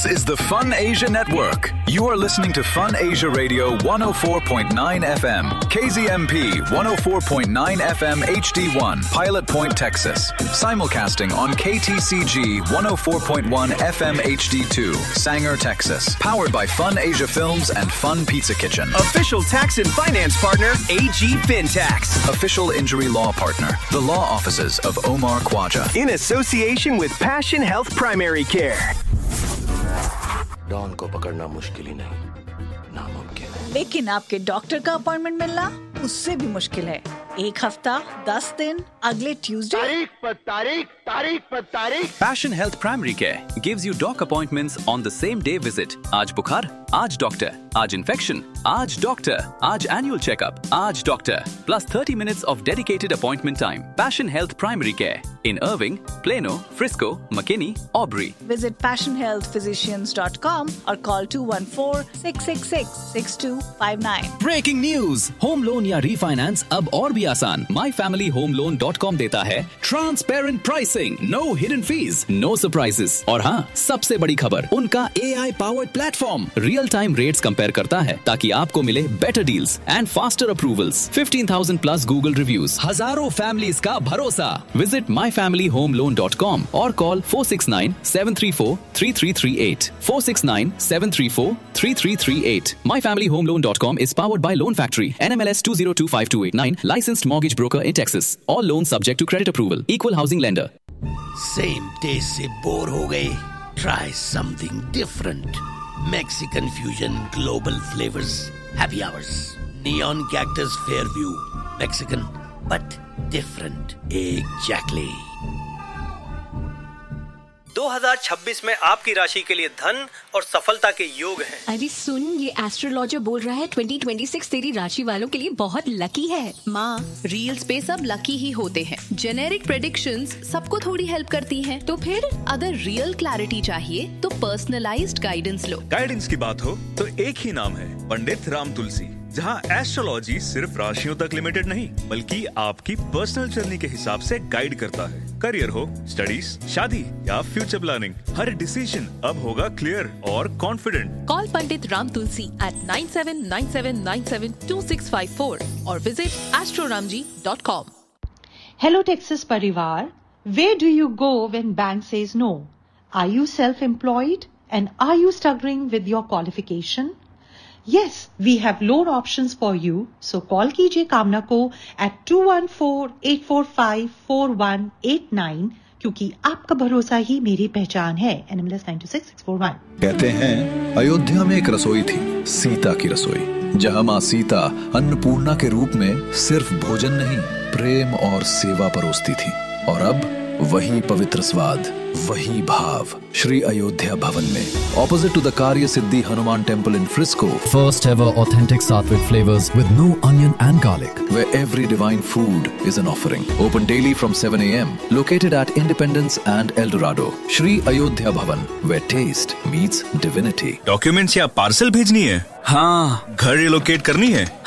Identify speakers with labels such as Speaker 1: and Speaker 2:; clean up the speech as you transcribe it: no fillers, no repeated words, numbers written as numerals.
Speaker 1: is the Fun Asia Network. You are listening to Fun Asia Radio 104.9 FM, KZMP 104.9 FM HD1, Pilot Point, Texas. Simulcasting on KTCG 104.1 FM HD2, Sanger, Texas. Powered by Fun Asia Films and Fun Pizza Kitchen.
Speaker 2: Official tax and finance partner, AG FinTax.
Speaker 1: Official injury law partner, the law offices of Omar Khwaja.
Speaker 2: In association with Passion Health Primary Care.
Speaker 3: Don को पकड़ना मुश्किल ही नहीं, नामुमकिन है।
Speaker 4: लेकिन आपके doctor का appointment मिलना उससे भी मुश्किल है। एक हफ्ता, 10 दिन, अगले ट्यूसडे।
Speaker 3: तारीख।
Speaker 5: Passion Health Primary Care gives you doc appointments on the same day visit. आज बुखार, आज डॉक्टर, आज इन्फेक्शन, आज डॉक्टर, आज annual checkup, आज doctor, plus 30 minutes of dedicated appointment time. Passion Health Primary Care in Irving, Plano, Frisco, McKinney, Aubrey.
Speaker 4: Visit passionhealthphysicians.com or call 214-666-6259.
Speaker 5: Breaking news! Home loan या refinance अब और भी आसान। myfamilyhomeloan.com देता है transparent pricing, no hidden fees, no surprises. और हाँ, सबसे बड़ी खबर, उनका AI powered platform real time rates compare करता है ताकि आपको मिले better deals and faster approvals. 15,000 plus Google reviews, हजारों फैमिलीज का भरोसा। विजिट myfamilyhomeloan.com और call 469-734-3338 469-734-3338। myfamilyhomeloan.com is powered by Loan Factory, NMLS 2025289, licensed mortgage broker in Texas. All loans subject to credit approval. Equal housing lender.
Speaker 3: Same taste से bore हो गए? Try something different. Mexican fusion, global flavours, happy hours, neon cactus, Fairview, Mexican but different. Exactly.
Speaker 6: 2026 में आपकी राशि के लिए धन और सफलता के योग हैं।
Speaker 7: अरे सुन, ये एस्ट्रोलॉजर बोल रहा है 2026 तेरी राशि वालों के लिए बहुत लकी है।
Speaker 8: माँ, रील्स पे सब लकी ही होते हैं। जेनेरिक प्रेडिक्शंस सबको थोड़ी हेल्प करती हैं। तो फिर अगर रियल क्लैरिटी चाहिए तो पर्सनलाइज्ड गाइडेंस लो।
Speaker 9: गाइडेंस की बात हो तो एक ही नाम है, पंडित राम तुलसी, जहाँ एस्ट्रोलॉजी सिर्फ राशियों तक लिमिटेड नहीं बल्कि आपकी पर्सनल जर्नी के हिसाब से गाइड करता है। करियर हो, स्टडीज, शादी या फ्यूचर प्लानिंग, हर डिसीजन अब होगा क्लियर और confident.
Speaker 8: Call Pandit Ram Tulsi at 9797972654 और विजिट astroramji.com।
Speaker 10: Hello Texas परिवार, where do you go when bank says no? Are you self-employed and are you struggling with your qualification? Yes, we have loan options for you. So call कीजिए कामना को at 214-845-4189 क्योंकि आपका भरोसा ही मेरी पहचान है। NMLS 926641।
Speaker 1: कहते हैं अयोध्या में एक रसोई थी, सीता की रसोई, जहां मां सीता अन्नपूर्णा के रूप में सिर्फ भोजन नहीं, प्रेम और सेवा परोसती थी। और अब वही पवित्र स्वाद, वही भाव श्री अयोध्या भवन में, opposite to the Karya Siddhi Hanuman Temple in Frisco.
Speaker 11: First ever authentic Sattvic flavors with no onion and garlic.
Speaker 1: Where every divine food is an offering. Open daily from 7 a.m. Located at Independence and El Dorado. Shri Ayodhya Bhavan, where taste meets divinity.
Speaker 9: Documents या parcel भेजनी है? हाँ, घर relocate करनी है?